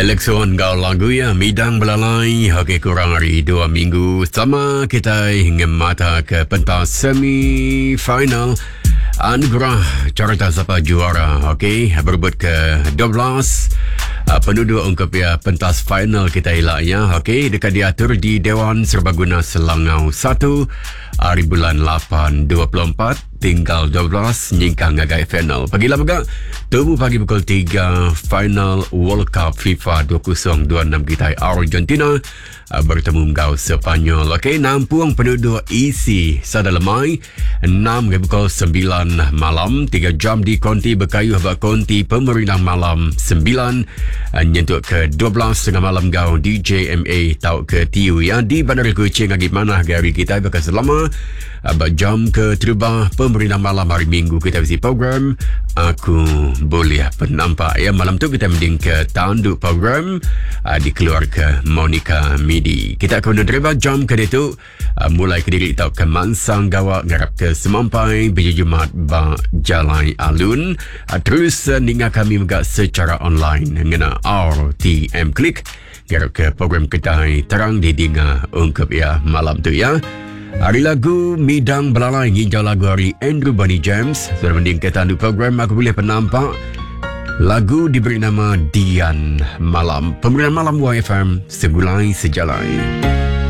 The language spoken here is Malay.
Elekson kau lagu ya midang belalai. Okey, kurang hari 2 minggu sama kita hingga mata ke pentas semi final anugerah carta siapa juara. Okey, berebut ke 12 penduduk ungkap ya pentas final kita elak ya. Okey, dekat diatur di Dewan Serbaguna Selangau 1 hari bulan 8 24 tinggal 12 nyingkang ngagai final. Pagilah pegak temu pagi pukul 3 final World Cup FIFA 2026 kita Argentina bertemu ngau Sepanyol. Okey, nampung penduduk isi sadalemai 6 pukul 9 malam 3 jam di konti berkayuh bak konti pemerintah malam 9 nyentuk ke 12 tengah malam ngau DJMA tau ke TU ya di Bandar Kuching agi mana gari kita bakal selama jam ke terubah pemerintah malam hari Minggu kita visi program Aku Boleh Penampak ya. Malam tu kita mending ke tanduk program dikeluar ke Monica Midi. Kita akan terubah jam ke itu mulai ke diri tau ke Mansang Gawak ngarap ke Semampai Biji Jumat ba Jalai Alun terus ninga kami juga secara online ngena RTM Klik ngarap ke program kita terang di dinga ungkap ya malam tu ya. Hari lagu Midang Belalai nginjau lagu hari Andrew Bunny James. Sudah mending ke tanduk program Aku Boleh Penampak. Lagu diberi nama Dian Malam. Pemberian malam YFM Segulai Sejalai.